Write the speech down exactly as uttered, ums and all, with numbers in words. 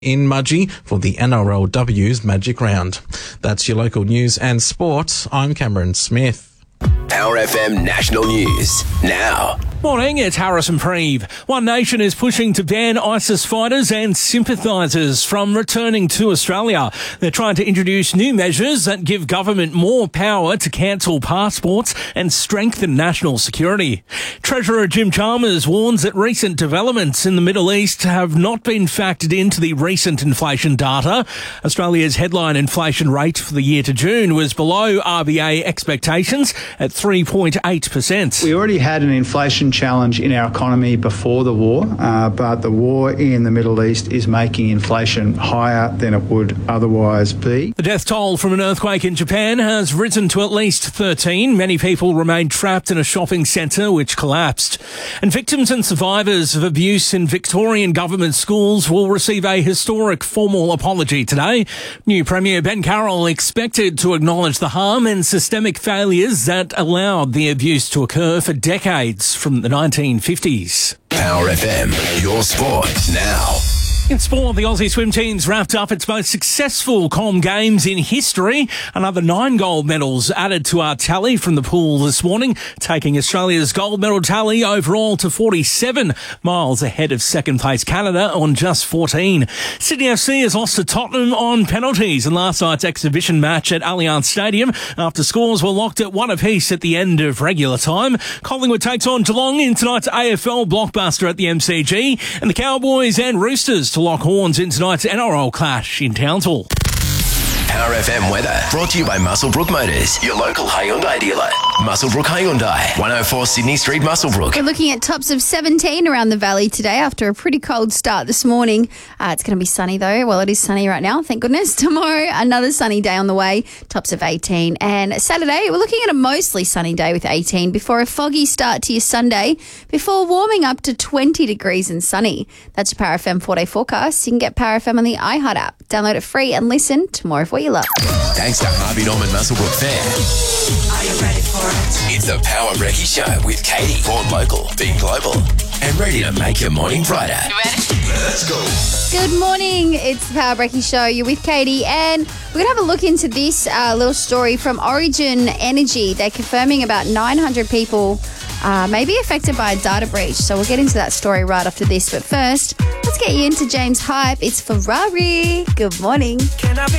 in Mudgee for the N R L W's Magic Round. That's your local news and sport. I'm Cameron Smith. Power F M National News now. Morning, it's Harrison Preeve. One Nation is pushing to ban ISIS fighters and sympathisers from returning to Australia. They're trying to introduce new measures that give government more power to cancel passports and strengthen national security. Treasurer Jim Chalmers warns that recent developments in the Middle East have not been factored into the recent inflation data. Australia's headline inflation rate for the year to June was below R B A expectations at three point eight percent. We already had an inflation challenge in our economy before the war, uh, but the war in the Middle East is making inflation higher than it would otherwise be. The death toll from an earthquake in Japan has risen to at least thirteen. Many people remain trapped in a shopping centre which collapsed. And victims and survivors of abuse in Victorian government schools will receive a historic formal apology today. New Premier Ben Carroll expected to acknowledge the harm and systemic failures that allowed the abuse to occur for decades from the nineteen fifties. Power F M, your sport now. In sport, the Aussie swim team's wrapped up its most successful Com Games in history. Another nine gold medals added to our tally from the pool this morning, taking Australia's gold medal tally overall to forty-seven, miles ahead of second place Canada on just fourteen. Sydney F C has lost to Tottenham on penalties in last night's exhibition match at Allianz Stadium after scores were locked at one apiece at the end of regular time. Collingwood takes on Geelong in tonight's A F L blockbuster at the M C G, and the Cowboys and Roosters to lock horns in tonight's N R L clash in Townsville. Power F M weather brought to you by Muswellbrook Motors, your local Hyundai dealer. Muswellbrook Hyundai, one oh four Sydney Street, Muswellbrook. We're looking at tops of seventeen around the valley today after a pretty cold start this morning. Uh, it's going to be sunny though. Well, it is sunny right now, thank goodness. Tomorrow, another sunny day on the way, tops of eighteen. And Saturday, we're looking at a mostly sunny day with eighteen before a foggy start to your Sunday, before warming up to twenty degrees and sunny. That's your Power F M four-day forecast. You can get Power F M on the iHeart app. Download it free and listen to more of what you love. Thanks to Harvey Norman Muswellbrook Fair. Are you ready for it? It's the Power Recce Show with Katie. Born local, being global, and ready to make your morning brighter. You ready? Let's go. Good morning. It's the Power Brekkie Show. You're with Katie, and we're going to have a look into this uh, little story from Origin Energy. They're confirming about nine hundred people uh, may be affected by a data breach. So we'll get into that story right after this. But first, let's get you into James Hype. It's Ferrari. Good morning. Can I be